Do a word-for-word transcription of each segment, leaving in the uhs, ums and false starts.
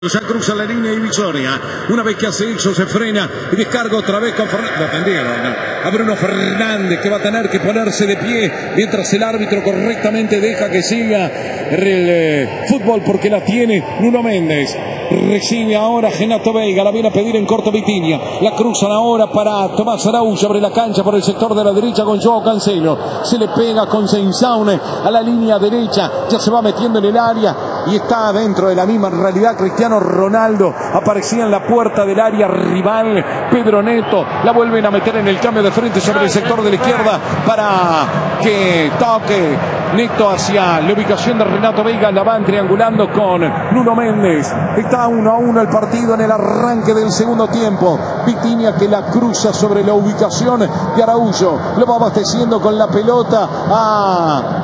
Ya cruza la línea divisoria. Una vez que hace eso se frena y descarga otra vez con Fernández. Lo atendieron a Bruno Fernández, que va a tener que ponerse de pie mientras el árbitro correctamente deja que siga el eh, fútbol, porque la tiene Nuno Méndez. Recibe ahora Renato Veiga, la viene a pedir en corto Vitinha. La cruzan ahora para Tomás Araújo, abre la cancha por el sector de la derecha con Joao Cancelo. Se le pega con Seinsaune a la línea derecha, ya se va metiendo en el área y está dentro de la misma realidad. Cristiano Ronaldo aparecía en la puerta del área rival. Pedro Neto la vuelven a meter en el cambio de frente sobre el sector de la izquierda para que toque Neto hacia la ubicación de Renato Veiga. La van triangulando con Nuno Méndez. Está uno a uno el partido en el arranque del segundo tiempo. Vitinha, que la cruza sobre la ubicación de Araújo, lo va abasteciendo con la pelota a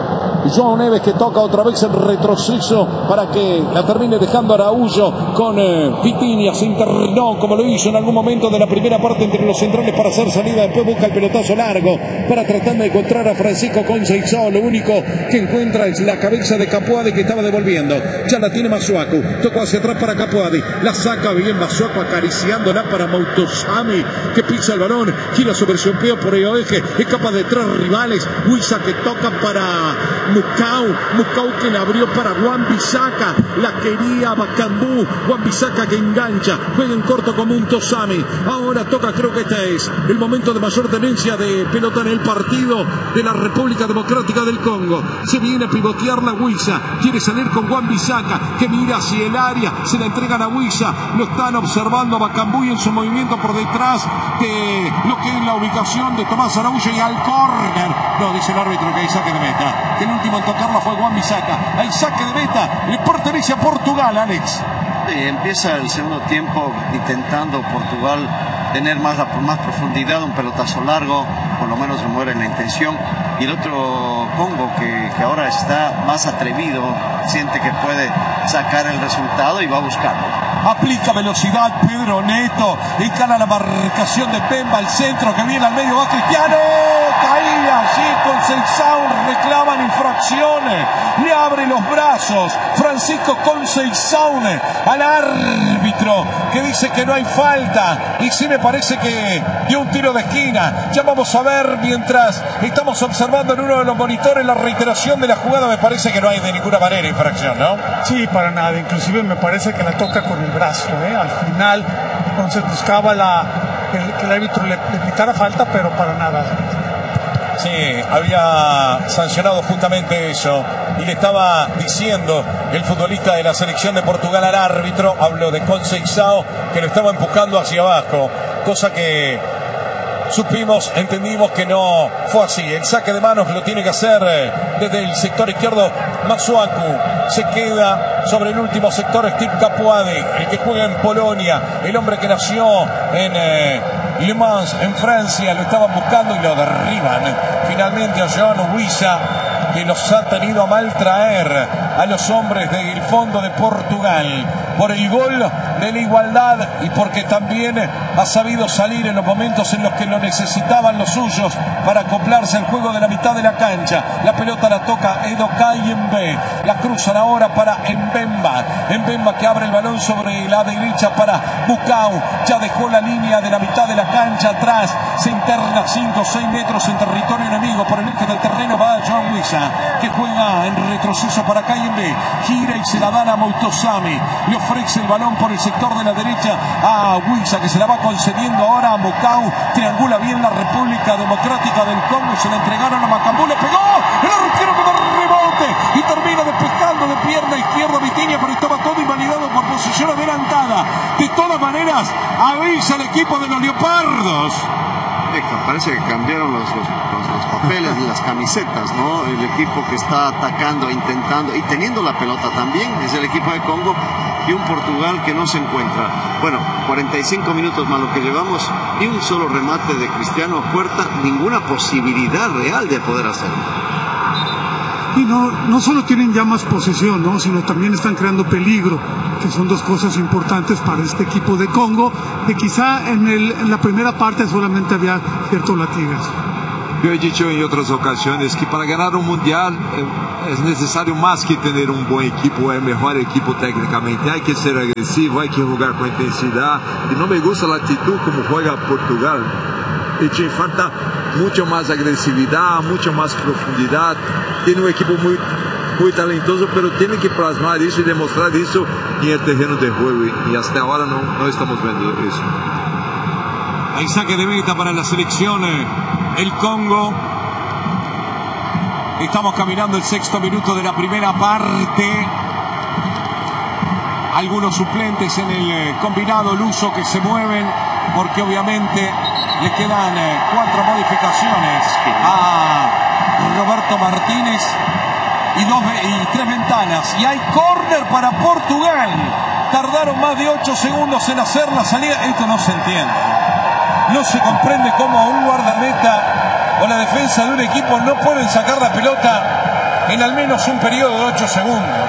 João Neves, que toca otra vez el retroceso para que la termine dejando Araújo con eh, Vitinha. Se internó como lo hizo en algún momento de la primera parte entre los centrales para hacer salida. Después busca el pelotazo largo para tratar de encontrar a Francisco Conceição. Lo único que encuentra es la cabeza de Capuadi, que estaba devolviendo. Ya la tiene Masuaku. Tocó hacia atrás para Capuadi. La saca bien Masuaku, acariciándola para Mautosami, que pisa el balón, gira sobre su pie por el eje. Escapa de tres rivales. Huiza, que toca para Mucau, Mucau, que la abrió para Wan-Bissaka, la quería Bakambu, Wan-Bissaka, que engancha, juega en corto como un Tosami. Ahora toca, creo que este es el momento de mayor tenencia de pelota en el partido de la República Democrática del Congo. Se viene a pivotear la Huiza, quiere salir con Wan-Bissaka, que mira hacia el área, se la entregan a Huiza, lo están observando a Bakambu y en su movimiento por detrás de lo que es la ubicación de Tomás Araújo, y al córner, no, dice el árbitro que hay saque de meta, que el último en tocarla fue Wan-Bissaka. El saque de meta le pertenece a Portugal, Alex. Sí, empieza el segundo tiempo intentando Portugal tener más, más profundidad, un pelotazo largo, por lo menos remueve en la intención. Y el otro Congo, que, que ahora está más atrevido, siente que puede sacar el resultado y va a buscarlo. Aplica velocidad Pedro Neto, encara la marcación de Pemba, al centro, que viene al medio, va Cristiano, caía allí con Conceição, reclaman infracciones, le abre los brazos Francisco Conceição al árbitro, que dice que no hay falta, y sí me parece que dio un tiro de esquina. Ya vamos a ver, mientras estamos observando en uno de los monitores la reiteración de la jugada. Me parece que no hay de ninguna manera infracción, ¿no? Sí, para nada, inclusive me parece que la toca con el brazo, ¿eh? Al final, entonces buscaba la, el, que el árbitro le, le quitara falta, pero para nada. Sí, había sancionado justamente eso, y le estaba diciendo el futbolista de la selección de Portugal al árbitro, hablo de Conceição, que lo estaba empujando hacia abajo, cosa que supimos, entendimos que no fue así. El saque de manos lo tiene que hacer desde el sector izquierdo Masuaku. Se queda sobre el último sector Steve Capuadi, el que juega en Polonia, el hombre que nació en eh, Le Mans, en Francia. Lo estaban buscando y lo derriban finalmente a João Huiza, que los ha tenido a mal traer a los hombres del fondo de Portugal por el gol de la igualdad, y porque también ha sabido salir en los momentos en los que lo necesitaban los suyos para acoplarse al juego de la mitad de la cancha. La pelota la toca Edo Kayembe, la cruzan ahora para Mbemba, Mbemba que abre el balón sobre la derecha para Mucau, ya dejó la línea de la mitad de la cancha atrás, se interna cinco o seis metros en territorio enemigo, por el eje del terreno va João Huiza, que juega en retroceso para Kayembe, gira y se la dan a Mautosami, le ofrece el balón por el sector de la derecha a Huiza, que se la va concediendo ahora a Mucau, triangula bien la República Democrática del Congo, se la entregaron a Bakambu, le pegó, el arquero con el rebote y termina despejando de pierna izquierda Vitinha, pero estaba todo invalidado por posición adelantada. De todas maneras, avisa el equipo de los Leopardos. Parece que cambiaron los, los, los, los papeles y las camisetas, ¿no? El equipo que está atacando, intentando y teniendo la pelota también es el equipo de Congo, y un Portugal que no se encuentra. Bueno, cuarenta y cinco minutos más lo que llevamos, y un solo remate de Cristiano a puerta, ninguna posibilidad real de poder hacerlo. Y no, no solo tienen ya más posesión, ¿no? Sino también están creando peligro, que son dos cosas importantes para este equipo de Congo, que quizá en, el, en la primera parte solamente había ciertos latigas. Yo he dicho en otras ocasiones que para ganar un mundial es necesario más que tener un buen equipo, el mejor equipo técnicamente. Hay que ser agresivo, hay que jugar con intensidad. Y no me gusta la actitud como juega Portugal. Y te falta mucho más agresividad, mucha más profundidad. Tiene un equipo muy, muy talentoso, pero tiene que plasmar eso y demostrar eso en el terreno de juego. Y hasta ahora no, no estamos viendo eso. Hay saque de meta para la selección el Congo. Estamos caminando el sexto minuto de la primera parte. Algunos suplentes en el combinado luso que se mueven porque obviamente le quedan cuatro modificaciones a Roberto Martínez y, dos, y tres ventanas. Y hay córner para Portugal. Tardaron más de ocho segundos en hacer la salida. Esto no se entiende. No se comprende cómo un guardameta o la defensa de un equipo no pueden sacar la pelota en al menos un periodo de ocho segundos.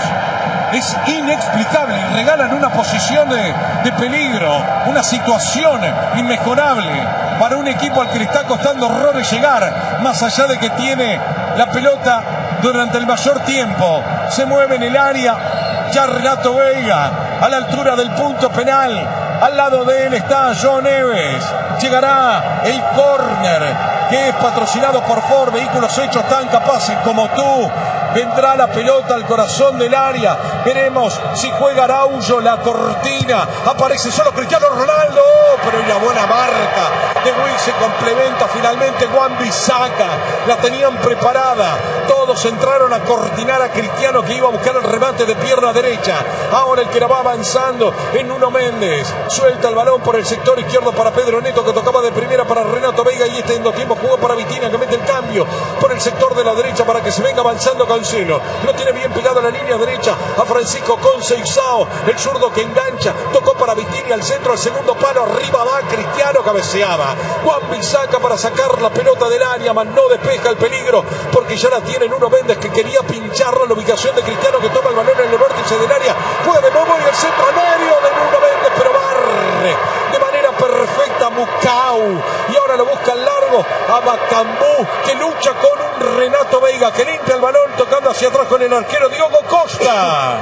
Es inexplicable y regalan una posición de, de peligro, una situación inmejorable para un equipo al que le está costando horrores llegar, más allá de que tiene la pelota durante el mayor tiempo. Se mueve en el área, ya Renato Veiga, a la altura del punto penal. Al lado de él está João Neves. Llegará el córner que es patrocinado por Ford, vehículos hechos tan capaces como tú. Vendrá la pelota al corazón del área. Veremos si juega Araujo, la cortina. Aparece solo Cristiano Ronaldo. Oh, pero una buena marca de Will. Se complementa finalmente Wan-Bissaka. La tenían preparada. Todos entraron a cortinar a Cristiano, que iba a buscar el remate de pierna derecha. Ahora el que la va avanzando es Nuno Méndez. Suelta el balón por el sector izquierdo para Pedro Neto, que tocaba de primera para Renato Veiga. Y este en dos tiempos jugó para Vitinha, que mete el cambio por el sector de la derecha para que se venga avanzando Cancelo. Lo tiene bien pegado a la línea derecha a Francisco Conceição, el zurdo que engancha. Tocó para Vitinha al centro, al segundo palo. Arriba va Cristiano, cabeceaba Wan-Bissaka para sacar la pelota del área, mas no despeja el peligro porque ya la tiene Nuno Méndez, que quería pincharla en la ubicación de Cristiano, que toma el balón en el vértice del área. Juega de memoria el centro al medio de Nuno Méndez, pero barre de manera perfecta Mucau. Y ahora lo busca al largo a Macambú, que lucha con un Renato Veiga, que limpia el balón tocando hacia atrás con el arquero Diogo Costa.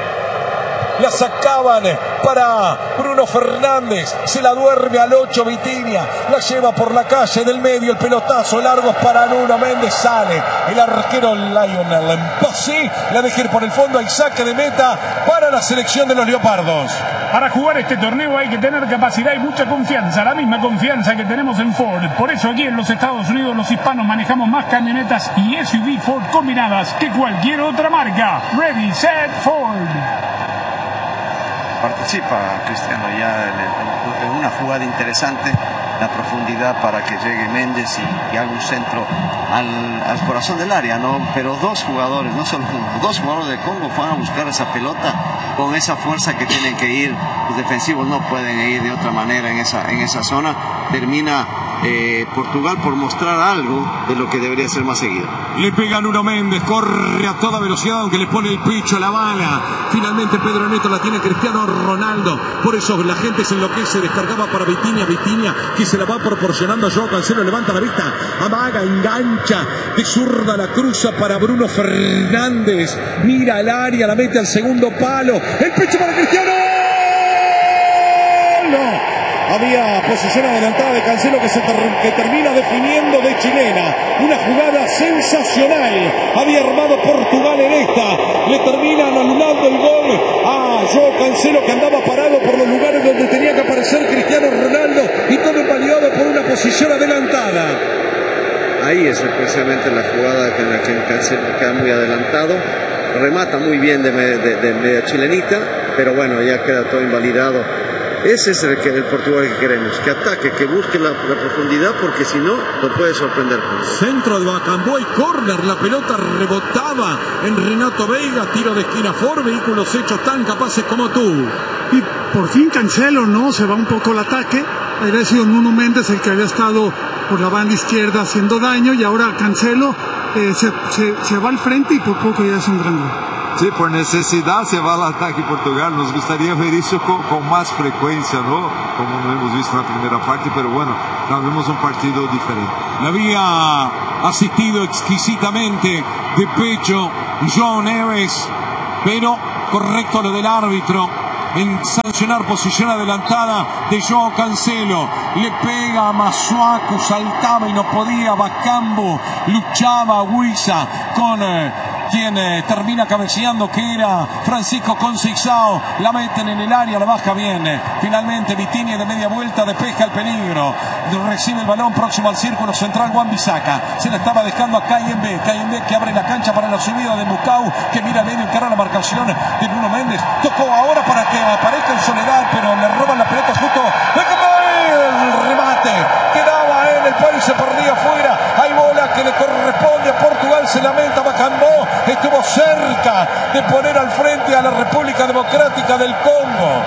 La sacaban para Bruno Fernández. Se la duerme al ocho Vitinha. La lleva por la calle del medio. El pelotazo largo es para Nuno Méndez. Sale el arquero Lionel Mpassi. La deja ir por el fondo. Hay saque de meta para la selección de los Leopardos. Para jugar este torneo hay que tener capacidad y mucha confianza. La misma confianza que tenemos en Ford. Por eso aquí en los Estados Unidos los hispanos manejamos más camionetas y S U V Ford combinadas que cualquier otra marca. Ready, set, Ford. Participa Cristiano ya en, en una jugada interesante, la profundidad para que llegue Méndez y, y haga un centro al, al corazón del área, ¿no? Pero dos jugadores, no solo uno, dos jugadores de Congo van a buscar esa pelota con esa fuerza que tienen que ir. Los defensivos no pueden ir de otra manera en esa, en esa zona. Termina eh, Portugal por mostrar algo de lo que debería ser más seguido. Le pega Nuno Méndez, corre a toda velocidad, aunque le pone el pecho a la bala. Finalmente Pedro Neto la tiene Cristiano Ronaldo. Por eso la gente se enloquece. Descargaba para Vitinha, Vitinha que se la va proporcionando a João Cancelo. Levanta la vista, amaga, engancha de zurda, la cruza para Bruno Fernández. Mira al área, la mete al segundo palo. El pecho para Cristiano. No. Había posición adelantada de Cancelo que, se ter que termina definiendo de chilena. Una jugada sensacional. Había armado Portugal en esta. Le terminan anulando el gol a João Cancelo, que andaba parado por los lugares donde tenía que aparecer Cristiano Ronaldo. Y todo invalidado por una posición adelantada. Ahí es precisamente la jugada en la que Cancelo queda muy adelantado. Remata muy bien de, de, de media chilenita. Pero bueno, ya queda todo invalidado. Ese es el, que, el Portugal que queremos, que ataque, que busque la, la profundidad, porque si no, lo puede sorprender. Centro de Macambú y córner, la pelota rebotaba en Renato Veiga, tiro de esquina Ford, vehículos hechos tan capaces como tú. Y por fin Cancelo, ¿no? Se va un poco el ataque. Había sido Nuno Méndez el que había estado por la banda izquierda haciendo daño, y ahora Cancelo eh, se, se, se va al frente y por poco ya es un gran gol. Sí, por necesidad se va al ataque Portugal. Nos gustaría ver eso con, con más frecuencia, ¿no? Como no hemos visto en la primera parte, pero bueno, nos vemos un partido diferente. Le había asistido exquisitamente de pecho João Neves, pero correcto lo del árbitro en sancionar posición adelantada de João Cancelo. Le pega a Masuaku, saltaba y no podía. Bacambo luchaba Huiza con eh, quien eh, termina cabeceando, que era Francisco Conceição. La meten en el área, la baja bien. Finalmente Vitinha de media vuelta despeja el peligro. Recibe el balón próximo al círculo central Wan-Bissaka. Se la estaba dejando a Kayembe. Kayembe que abre la cancha para la subida de Mucau, que mira medio, encara la marcación de Bruno Méndez. Tocó ahora para que aparezca en Soledad, pero le roban la pelota justo. El remate quedaba en el palo y se perdía afuera. Hay bola que le corresponde a Portugal. Se lamenta Bacambó. Estuvo cerca de poner al frente a la República Democrática del Congo.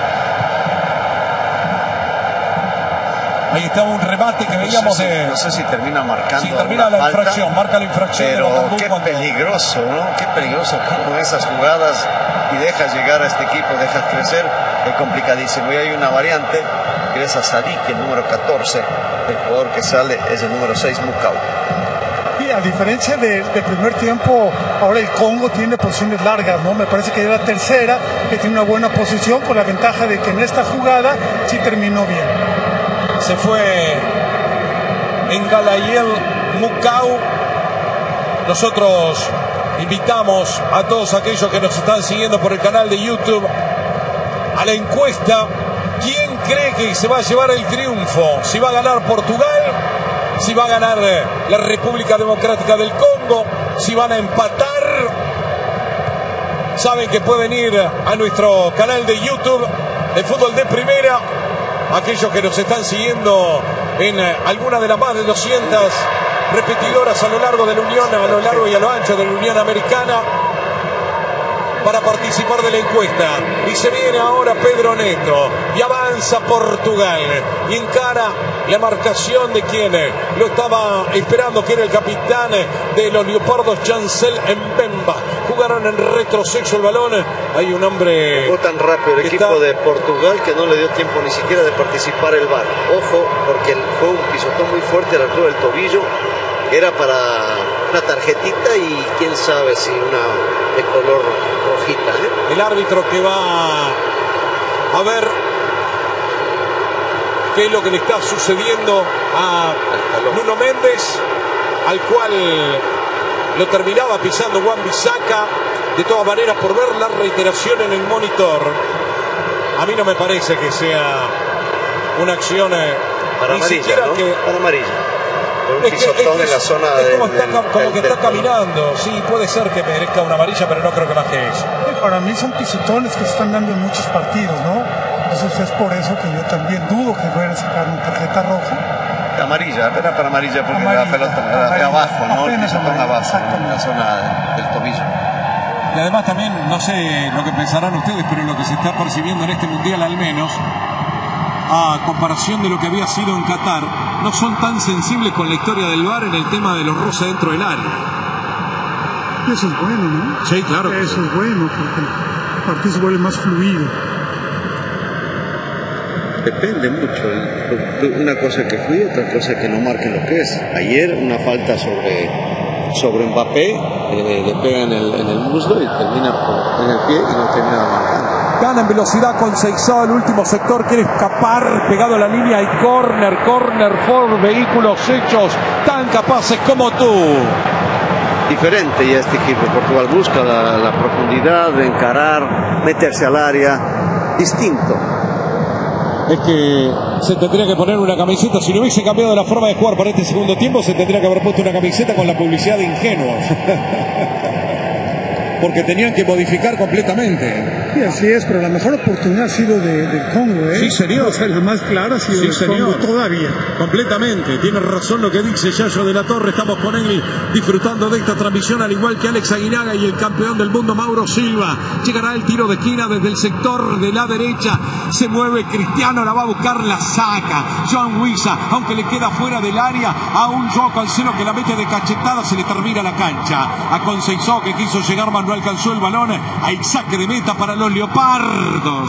Ahí estaba un remate que veíamos no sé si, de... No sé si termina marcando. Sí, termina la falta, infracción, marca la infracción. Pero qué cuando... peligroso, ¿no? Qué peligroso con esas jugadas y dejas llegar a este equipo, dejas crecer, es complicadísimo. Y hay una variante, que es a Sadik, el número catorce, el jugador que sale es el número seis, Mucau. Y a diferencia de, del primer tiempo, ahora el Congo tiene posiciones largas, ¿no? Me parece que es la tercera, que tiene una buena posición, con la ventaja de que en esta jugada sí terminó bien. Se fue en Galayel Mucau. Nosotros invitamos a todos aquellos que nos están siguiendo por el canal de YouTube a la encuesta. ¿Quién cree que se va a llevar el triunfo? ¿Si va a ganar Portugal? ¿Si va a ganar la República Democrática del Congo? ¿Si van a empatar? Saben que pueden ir a nuestro canal de YouTube de Fútbol de Primera. Aquellos que nos están siguiendo en alguna de las más de doscientas repetidoras a lo largo de la Unión, a lo largo y a lo ancho de la Unión Americana, para participar de la encuesta. Y se viene ahora Pedro Neto y avanza Portugal y encara la marcación de quien lo estaba esperando, que era el capitán de los Leopardos, Chancel Mbemba. Jugaron en retroceso el balón. Hay un hombre... Jugó tan rápido el equipo está... de Portugal que no le dio tiempo ni siquiera de participar el V A R. Ojo, porque fue un pisotón muy fuerte a la altura del tobillo. Era para una tarjetita y quién sabe si una de color rojita, ¿eh? El árbitro que va a ver qué es lo que le está sucediendo a Nuno Méndez, al cual lo terminaba pisando Wan-Bissaka. De todas maneras, por ver la reiteración en el monitor, a mí no me parece que sea una acción eh, para ni amarilla, siquiera ¿no? que... Para amarilla. Un es que, pisotón es, en la zona es como, del, está, como del, que del, está caminando. Sí, puede ser que merezca una amarilla, pero no creo que más que eso. Para mí son pisotones que se están dando en muchos partidos, ¿no? Entonces es por eso que yo también dudo que vayan a sacar una tarjeta roja. Amarilla, apenas para amarilla, porque amarilla, la pelota era de abajo, ¿no? El pisotón abajo, en la zona del, del tobillo. Y además también, no sé lo que pensarán ustedes, pero lo que se está percibiendo en este mundial al menos, a comparación de lo que había sido en Qatar, no son tan sensibles con la historia del V A R en el tema de los roces dentro del área. Eso es bueno, ¿no? Sí, claro. Eso es bueno, porque el partido se vuelve más fluido. Depende mucho. Una cosa que fluye, otra cosa que no marque lo que es. Ayer una falta sobre, sobre Mbappé, eh, le pega en el, en el muslo y termina por, en el pie y no termina marcando. Gana en velocidad con Seixó, el último sector, quiere escapar, pegado a la línea y corner, corner por vehículos hechos tan capaces como tú. Diferente ya este equipo. Portugal busca la, la profundidad de encarar, meterse al área, distinto. Es que se tendría que poner una camiseta, si no hubiese cambiado la forma de jugar para este segundo tiempo, se tendría que haber puesto una camiseta con la publicidad de Ingenuos. Porque tenían que modificar completamente. Sí, así es, pero la mejor oportunidad ha sido de, del Congo, ¿eh? Sí, señor. O sea, la más clara ha sido sí, del señor. Congo todavía. Completamente. Tiene razón lo que dice Yayo de la Torre. Estamos con él disfrutando de esta transmisión, al igual que Alex Aguinaga y el campeón del mundo Mauro Silva. Llegará el tiro de esquina desde el sector de la derecha. Se mueve Cristiano, la va a buscar, la saca. João Huiza, aunque le queda fuera del área, a un João Cancelo que la mete de cachetada, se le termina la cancha. A Conceição, que quiso llegar, no alcanzó el balón. Hay saque de meta para los Leopardos.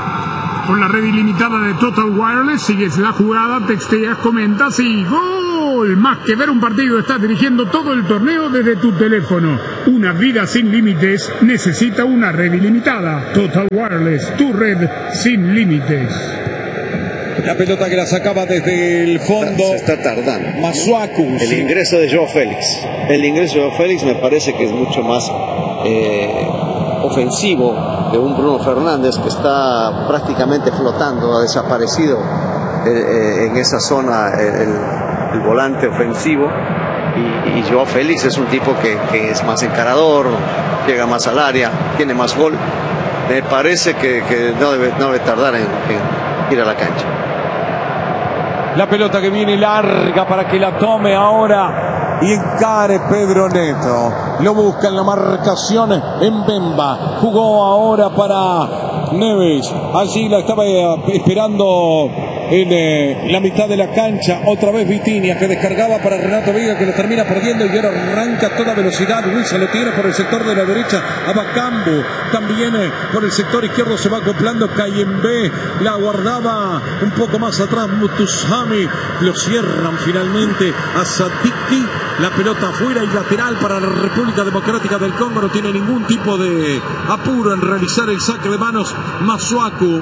Con la red ilimitada de Total Wireless, sigues la jugada, texteas, comentas y ¡gol! fútbol, más que ver un partido, estás dirigiendo todo el torneo desde tu teléfono. Una vida sin límites necesita una red ilimitada. Total Wireless, tu red sin límites. La pelota que la sacaba desde el fondo. Se está tardando. Masuaku. El sí. ingreso de Joao Félix. El ingreso de Joao Félix me parece que es mucho más eh, ofensivo de un Bruno Fernández que está prácticamente flotando, ha desaparecido eh, en esa zona el, el volante ofensivo. Y, y Joao Félix es un tipo que, que es más encarador, llega más al área, tiene más gol. Me parece que, que no, debe, no debe tardar en, en ir a la cancha. La pelota que viene larga para que la tome ahora y encare Pedro Neto. Lo busca en la marcación en Bemba. Jugó ahora para Neves. Allí la estaba esperando en eh, la mitad de la cancha. Otra vez Vitinha, que descargaba para Renato Vega, que lo termina perdiendo y ahora arranca a toda velocidad. Luisa lo tiene por el sector de la derecha a Bacambu. También eh, por el sector izquierdo se va acoplando Cayembe. La guardaba un poco más atrás Mutusami. Lo cierran finalmente a Sadiki. La pelota afuera y lateral para la República Democrática del Congo. No tiene ningún tipo de apuro en realizar el saque de manos Masuaku.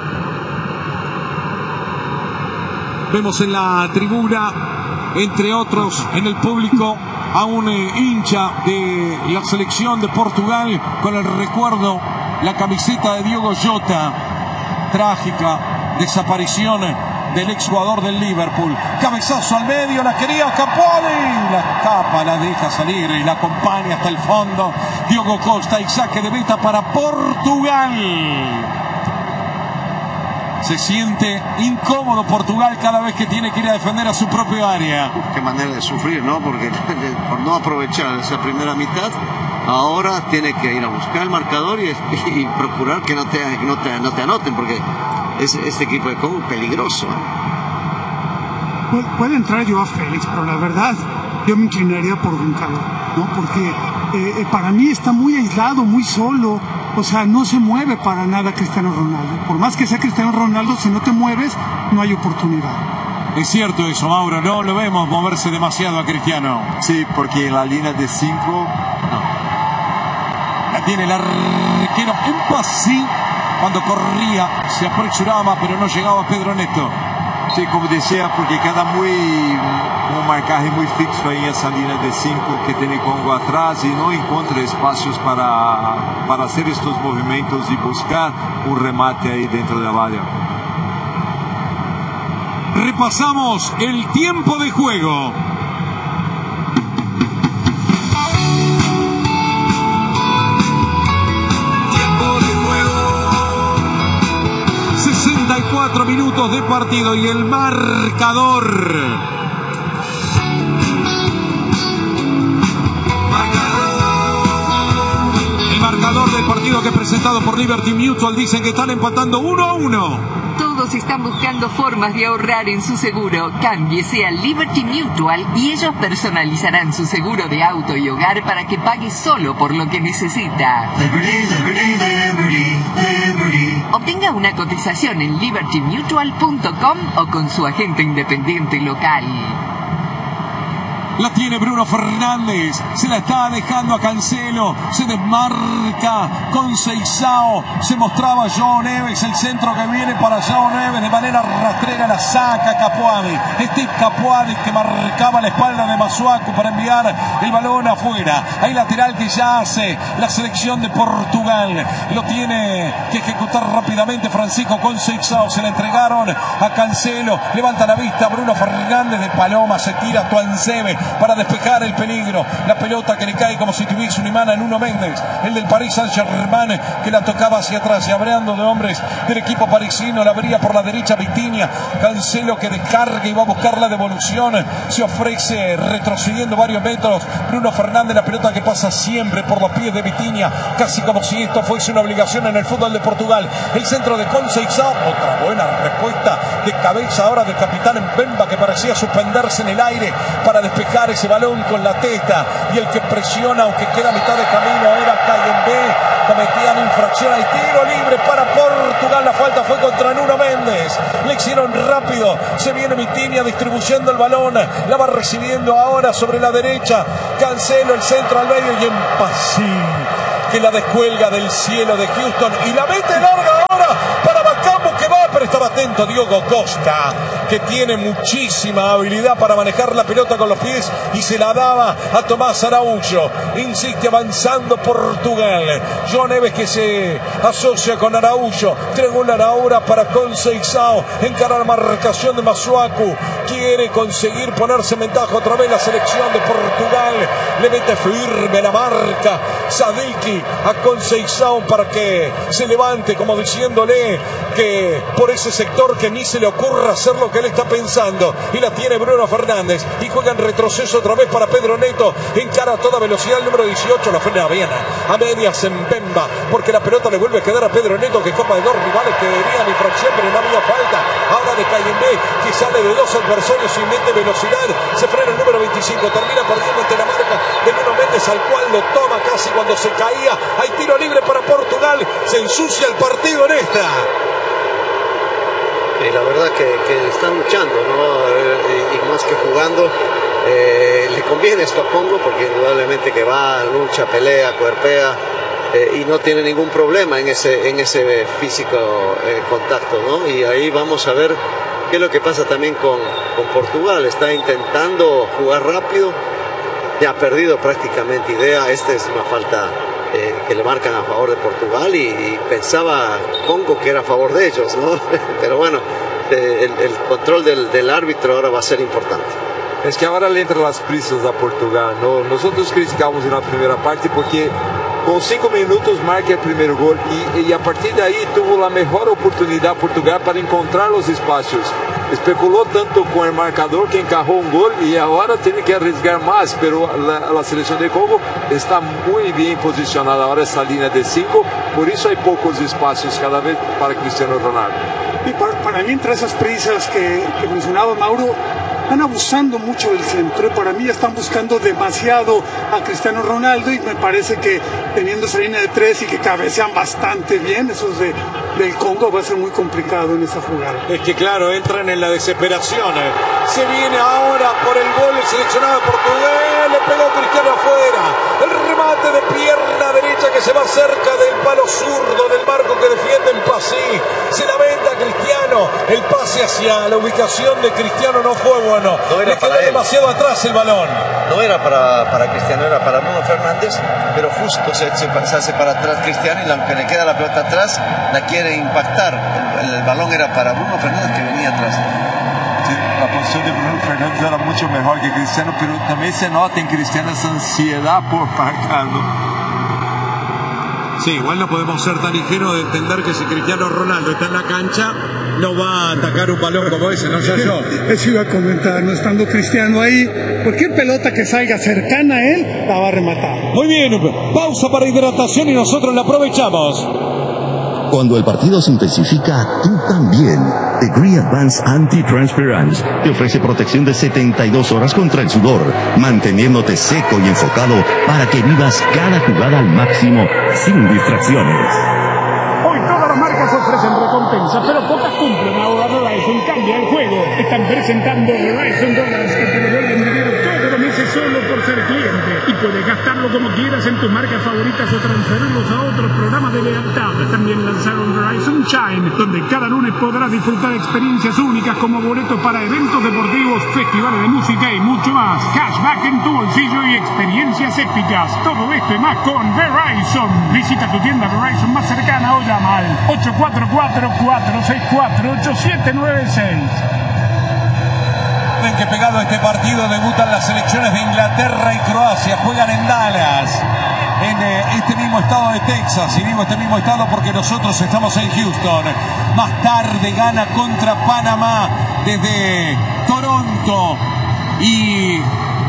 Vemos en la tribuna, entre otros, en el público, a un eh, hincha de la selección de Portugal con el recuerdo, la camiseta de Diogo Jota. Trágica desaparición del exjugador del Liverpool. Cabezazo al medio, la quería Capuali. La capa, la deja salir y la acompaña hasta el fondo. Diogo Costa y saque de meta para Portugal. Se siente incómodo Portugal cada vez que tiene que ir a defender a su propio área. Qué manera de sufrir, ¿no? Porque por no aprovechar esa primera mitad, ahora tiene que ir a buscar el marcador y, y procurar que no te, que no te, no te anoten, porque es, este equipo de Congo es peligroso. Pu puede entrar Joao Félix, pero la verdad yo me inclinaría por Goncalo, ¿no? Porque eh, para mí está muy aislado, muy solo. O sea, no se mueve para nada Cristiano Ronaldo. Por más que sea Cristiano Ronaldo, si no te mueves, no hay oportunidad. Es cierto eso, Mauro, no lo vemos moverse demasiado a Cristiano. Sí, porque en la línea de cinco no. La tiene el arquero un pasín. Cuando corría se apresuraba, pero no llegaba Pedro Neto. Sí, como decía, porque queda muy un marcaje muy fixo ahí en esa línea de cinco que tiene Congo atrás y no encuentra espacios para, para hacer estos movimientos y buscar un remate ahí dentro de la valla. Repasamos el tiempo de juego. sesenta y cuatro minutos de partido y el marcador. El marcador del partido que es presentado por Liberty Mutual dicen que están empatando uno a uno. Todos están buscando formas de ahorrar en su seguro. Cámbiese a Liberty Mutual y ellos personalizarán su seguro de auto y hogar para que pague solo por lo que necesita. Liberty, Liberty, Liberty, Liberty. Obtenga una cotización en liberty mutual punto com o con su agente independiente local. La tiene Bruno Fernández, se la está dejando a Cancelo, se desmarca con Seixao, se mostraba João Neves, el centro que viene para João Neves de manera rastrera, la saca Capuadi. Este es Capuadi que marcaba la espalda de Masuaku para enviar el balón afuera. Hay lateral que ya hace la selección de Portugal, lo tiene que ejecutar rápidamente Francisco con Seixao, se la entregaron a Cancelo, levanta la vista Bruno Fernández de Paloma, se tira Tuansebe para despejar el peligro. La pelota que le cae como si tuviese un imán a Nuno Méndez, el del Paris Saint-Germain, que la tocaba hacia atrás y abreando de hombres del equipo parisino. La abría por la derecha Vitinha. Cancelo que descarga y va a buscar la devolución. Se ofrece retrocediendo varios metros. Bruno Fernández, la pelota que pasa siempre por los pies de Vitinha, casi como si esto fuese una obligación en el fútbol de Portugal. El centro de Conceição, otra buena respuesta de cabeza ahora del capitán Mbemba, que parecía suspenderse en el aire para despejar buscar ese balón con la testa, y el que presiona, aunque queda a mitad de camino, era Cayembe. Cometían infracción, hay tiro libre para Portugal, la falta fue contra Nuno Méndez, le hicieron rápido, se viene Vitinha distribuyendo el balón, la va recibiendo ahora sobre la derecha, Cancelo, el centro al medio, y Empasí, que la descuelga del cielo de Houston, y la mete larga ahora para Bacambu, que va, pero estaba atento Diogo Costa, que tiene muchísima habilidad para manejar la pelota con los pies, y se la daba a Tomás Araújo. Insiste avanzando Portugal. João Neves, que se asocia con Araújo, triangular ahora para Conceição, encara la marcación de Masuaku, quiere conseguir ponerse en ventaja otra vez la selección de Portugal, le mete firme la marca Sadiki a Conceição para que se levante, como diciéndole que por ese sector que ni se le ocurra hacer lo que él está pensando, y la tiene Bruno Fernández, y juega en retroceso otra vez para Pedro Neto, encara a toda velocidad el número dieciocho, la frena bien a medias en Bemba, porque la pelota le vuelve a quedar a Pedro Neto, que copa de dos rivales que deberían infracción, pero no había falta. Ahora de Cayembe, que sale de dos adversarios y mete velocidad, se frena el número veinticinco, termina perdiendo ante la marca de Nuno Méndez, al cual lo toma casi cuando se caía. Hay tiro libre para Portugal, se ensucia el partido en esta. Y la verdad que, que están luchando, ¿no? Y, y más que jugando, eh, le conviene esto a Congo, porque indudablemente que va, lucha, pelea, cuerpea, eh, y no tiene ningún problema en ese, en ese físico eh, contacto, ¿no? Y ahí vamos a ver qué es lo que pasa también con, con Portugal. Está intentando jugar rápido, ya ha perdido prácticamente idea. Esta es una falta Eh, que le marcan a favor de Portugal, y, y pensaba Congo que era a favor de ellos, ¿no? Pero bueno, eh, el, el control del, del árbitro ahora va a ser importante. Es que ahora le entran las prisas a Portugal, ¿no? Nosotros criticamos en la primera parte porque con cinco minutos marca el primer gol, y, y a partir de ahí tuvo la mejor oportunidad Portugal para encontrar los espacios. Especuló tanto con el marcador que encajó un gol, y ahora tiene que arriesgar más, pero la, la selección de Congo está muy bien posicionada ahora, esa línea de cinco, por eso hay pocos espacios cada vez para Cristiano Ronaldo. Y para, para mí, entre esas prisas que, que mencionaba Mauro, están abusando mucho del centro. Para mí están buscando demasiado a Cristiano Ronaldo, y me parece que teniendo esa línea de tres y que cabecean bastante bien, esos de, del Congo, va a ser muy complicado en esa jugada. Es que claro, entran en la desesperación. Se viene ahora por el gol el seleccionado de Portugal, le pegó Cristiano afuera. El remate de pierna derecha que se va cerca del palo zurdo del marco que defiende Empasí. Se lamenta Cristiano, el pase hacia la ubicación de Cristiano no fue bueno. No era le quedó para él. demasiado atrás el balón. No era para, para Cristiano, era para Bruno Fernández, pero justo se, se, se hace para atrás Cristiano, y aunque le queda la pelota atrás, la quiere impactar. El, el balón era para Bruno Fernández, que venía atrás. Sí, la posición de Bruno Fernández era mucho mejor que Cristiano, pero también se nota en Cristiano esa ansiedad por marcarlo. Sí, igual no podemos ser tan ligeros de entender que si Cristiano Ronaldo está en la cancha, no va a atacar un balón como ese, no sé yo. Eso iba a comentar, no estando Cristiano ahí, cualquier pelota que salga cercana a él, la va a rematar. Muy bien, pausa para hidratación y nosotros la aprovechamos. Cuando el partido se intensifica, tú también. Degree Advanced Anti-Transpirant te ofrece protección de setenta y dos horas contra el sudor, manteniéndote seco y enfocado para que vivas cada jugada al máximo, sin distracciones. Hoy todas las marcas ofrecen recompensas, pero pocas cumplen. Ahora Verizon cambia el juego. Están presentando Verizon Dollars, que te devuelven dinero todos los meses solo por ser cliente. Y puedes gastarlo como quieras en tus marcas favoritas o transferirlos a otros programas de lealtad. También lanzaron Verizon Shine, donde cada lunes podrás disfrutar experiencias únicas como boletos para eventos deportivos, festivales de música y mucho más. Cashback en tu bolsillo y experiencias épicas. Todo esto y más con Verizon. Visita tu tienda Verizon más cercana o llama al ocho cuatro cuatro, cuatro seis cuatro, ocho siete nueve seis. Ven que pegado a este partido debutan las selecciones de Inglaterra y Croacia. Juegan en Dallas, en eh, este mismo estado de Texas. Y digo este mismo estado porque nosotros estamos en Houston. Más tarde gana contra Panamá desde Toronto. Y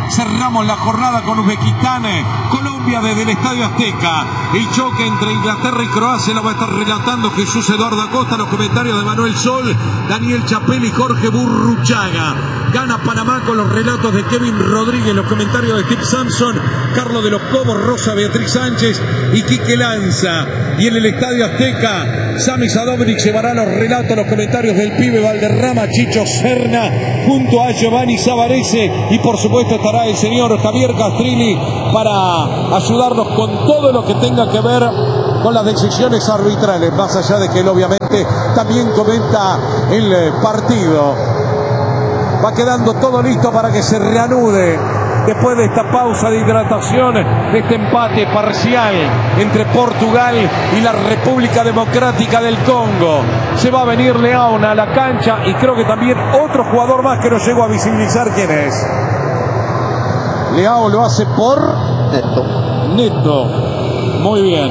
Cerramos la jornada con Uzbekistán, Colombia desde el Estadio Azteca. El choque entre Inglaterra y Croacia lo va a estar relatando Jesús Eduardo Acosta. Los comentarios de Manuel Sol, Daniel Chapel y Jorge Burruchaga. Gana Panamá con los relatos de Kevin Rodríguez, los comentarios de Steve Sampson, Carlos de los Cobos, Rosa Beatriz Sánchez y Quique Lanza. Y en el Estadio Azteca, Sami Sadovnik llevará los relatos, los comentarios del pibe Valderrama, Chicho Serna, junto a Giovanni Savarese. Y por supuesto estará el señor Javier Castrilli para ayudarnos con todo lo que tenga que ver con las decisiones arbitrales, más allá de que él obviamente también comenta el partido. Va quedando todo listo para que se reanude después de esta pausa de hidratación, de este empate parcial entre Portugal y la República Democrática del Congo. Se va a venir León a la cancha y creo que también otro jugador más que no llego a visibilizar quién es. Leao lo hace por Neto. Neto. Muy bien.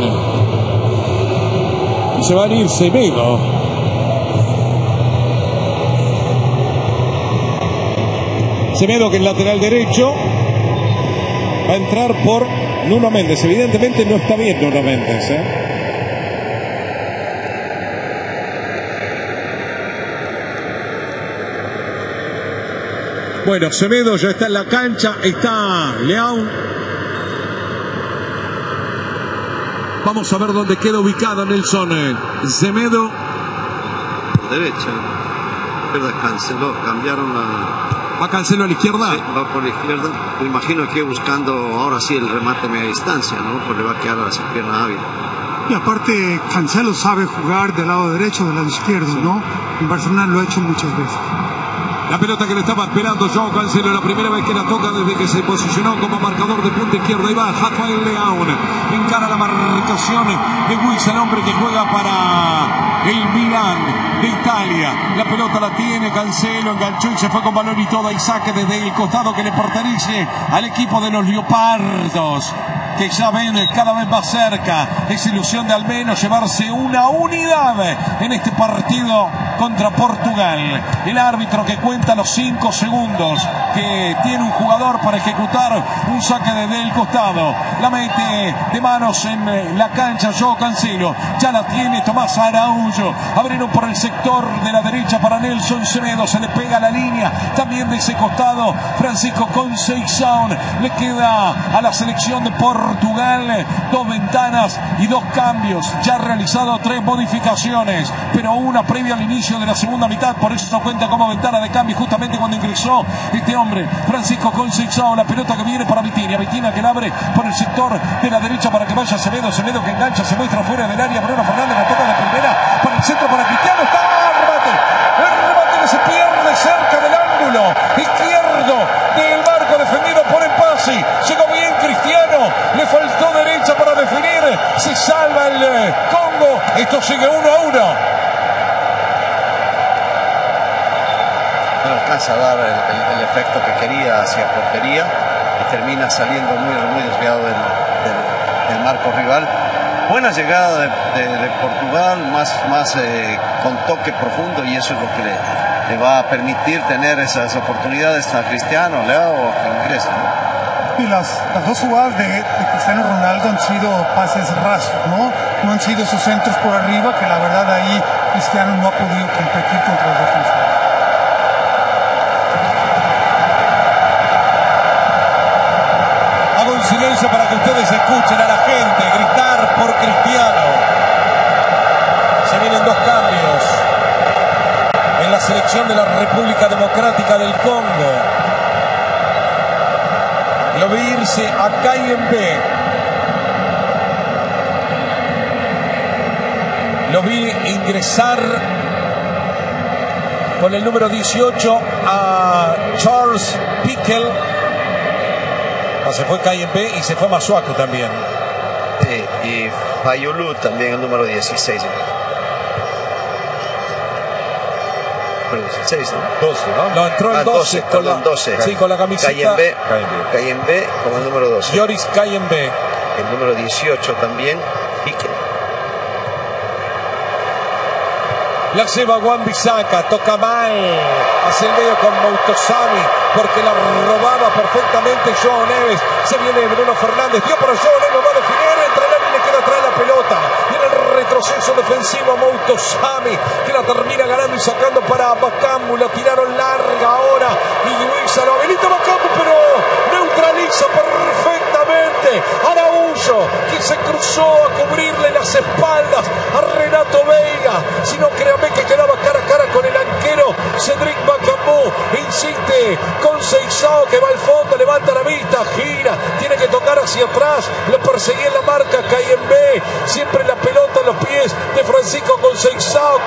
Y se va a ir Semedo. Semedo, que es lateral derecho, va a entrar por Nuno Méndez. Evidentemente no está bien Nuno Méndez, ¿eh? Bueno, Semedo ya está en la cancha, está León. Vamos a ver dónde queda ubicado Nelson Semedo. Por derecha, pero canceló, cambiaron la... ¿Va Cancelo a la izquierda? Sí, va por la izquierda. Me imagino que buscando ahora sí el remate a media distancia, ¿no? Porque le va a quedar a la pierna hábil. Y aparte, Cancelo sabe jugar del lado derecho, del lado izquierdo, sí, ¿no? En Barcelona lo ha hecho muchas veces. La pelota que le estaba esperando João Cancelo, la primera vez que la toca desde que se posicionó como marcador de punta izquierda. Ahí va Rafael Leão, encara la marcación de Wills, el hombre que juega para el Milan de Italia. La pelota la tiene Cancelo, enganchó y se fue con balón y todo. Y saque desde el costado que le pertenece al equipo de los Leopardos, que ya ven cada vez más cerca esa ilusión de al menos llevarse una unidad en este partido contra Portugal. El árbitro que cuenta los cinco segundos que tiene un jugador para ejecutar un saque desde el costado. La mete de manos en la cancha João Cancelo. Ya la tiene Tomás Araújo. Abrieron por el sector de la derecha para Nelson Semedo. Se le pega la línea también de ese costado Francisco Conceição. Le queda a la selección de Portugal dos ventanas y dos cambios. Ya ha realizado tres modificaciones, pero una previa al inicio de la segunda mitad. Por eso no cuenta como ventana de cambio justamente cuando ingresó este hombre Francisco Conceição. La pelota que viene para Vitinha. Vitinha que la abre por el sector de la derecha para que vaya Semedo. Semedo que engancha, se muestra fuera del área. Bruno Fernández la toca de primera para el centro para Cristiano. Está el remate. El remate que se pierde cerca del ángulo izquierdo del marco defendido por el Pasi. Llegó bien Cristiano. Le faltó derecha para definir. Se salva el eh, Congo. Esto sigue uno a uno. No alcanza a dar el, el, el efecto que quería hacia portería y termina saliendo muy, muy desviado del, del, del marco rival. Buena llegada de, de, de Portugal, más, más eh, con toque profundo, y eso es lo que le, le va a permitir tener esas oportunidades a Cristiano, Leao o a ingresa, ¿no? Y las, las dos jugadas de, de Cristiano Ronaldo han sido pases rasos, ¿no? No han sido sus centros por arriba, que la verdad ahí Cristiano no ha podido competir contra los defensores. Hago un silencio para que ustedes escuchen a la gente gritar por Cristiano. Se vienen dos cambios en la selección de la República Democrática del Congo. Lo vi irse a Kayembe. Lo vi ingresar con el número dieciocho a Charles Pickel. Se fue Kayembe y se fue Masuaku también. Sí, y Fayulu también, el número dieciséis. Pero dieciséis, ¿no? doce, ¿no? No, entró el ah, doce, doce, con perdón, la, doce. Sí, con la camiseta. Kayembe, Kayembe con el número doce. Yoris Kayembe. El número dieciocho también, Pique. La lleva Wan-Bissaka, toca mal. Hacia el medio con Moutosami, porque la robaba perfectamente Joao Neves. Se viene Bruno Fernández, dio para Joao Neves, va a definir, entre el área y le queda atrás la pelota. Viene el retroceso defensivo Moutosami, que la termina ganando y sacando para Bakambu. La tiraron larga ahora. Y Luisa lo habilita Bakambu, pero neutraliza perfectamente Araújo, que se cruzó a cubrirle las espaldas a Renato Veiga. Si no, créame que quedaba cara a cara con el arquero Cedric Bakambu. Insiste con Seixao, que va al fondo, levanta la vista, gira, tiene que tocar hacia atrás. Lo perseguía en la marca Cayembe. Siempre la pelota a los pies de Francisco con Seixao.